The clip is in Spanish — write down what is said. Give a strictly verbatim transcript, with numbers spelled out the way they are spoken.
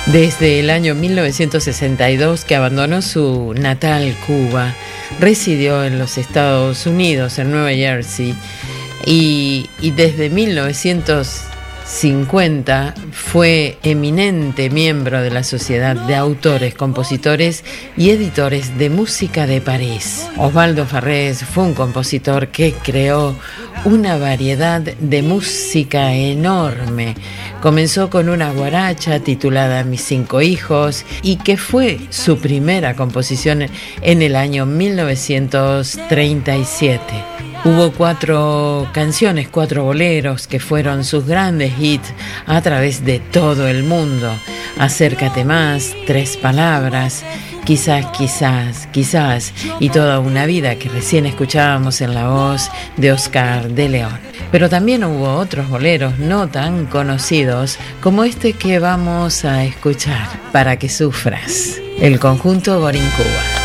Desde el año mil novecientos sesenta y dos que abandonó su natal Cuba, residió en los Estados Unidos, en Nueva Jersey, y, y desde mil novecientos cincuenta fue eminente miembro de la Sociedad de Autores, Compositores y Editores de Música de París. Osvaldo Farrés fue un compositor que creó una variedad de música enorme. Comenzó con una guaracha titulada Mis cinco hijos y que fue su primera composición en el año mil novecientos treinta y siete. Hubo cuatro canciones, cuatro boleros que fueron sus grandes hits a través de todo el mundo. Acércate más, Tres palabras, Quizás, quizás, quizás y Toda una vida, que recién escuchábamos en la voz de Oscar de León. Pero también hubo otros boleros no tan conocidos como este que vamos a escuchar, Para que sufras, el conjunto Gorín Cuba.